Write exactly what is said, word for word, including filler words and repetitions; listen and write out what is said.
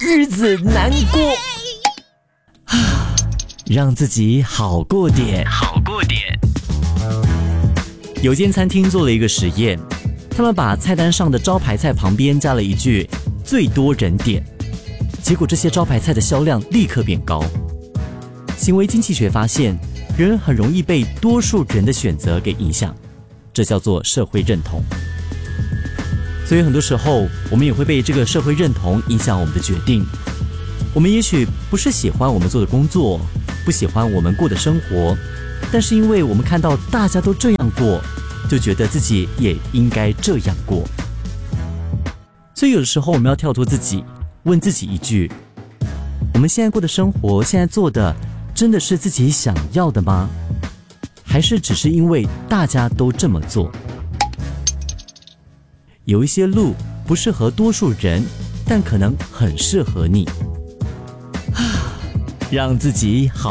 日子难过，让自己好过点，好过点。有间餐厅做了一个实验，他们把菜单上的招牌菜旁边加了一句“最多人点”，结果这些招牌菜的销量立刻变高。行为经济学发现，人很容易被多数人的选择给影响，这叫做社会认同。所以很多时候，我们也会被这个社会认同影响我们的决定。我们也许不是喜欢我们做的工作，不喜欢我们过的生活，但是因为我们看到大家都这样过，就觉得自己也应该这样过。所以有的时候我们要跳脱自己，问自己一句：我们现在过的生活，现在做的真的是自己想要的吗？还是只是因为大家都这么做？有一些路不适合多数人，但可能很适合你。让自己好